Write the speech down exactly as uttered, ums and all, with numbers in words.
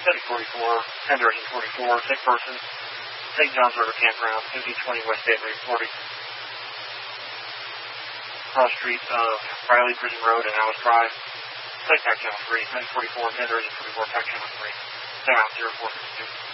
City forty-four, ten Direction forty-four, sick person, Saint John's River Campground, fifteen twenty West Gateway forty. Cross street of Riley Prison Road and Alice Drive. Take back channel three, nine forty-four, ten Direction forty-four, back channel three. Down zero four fifty-two.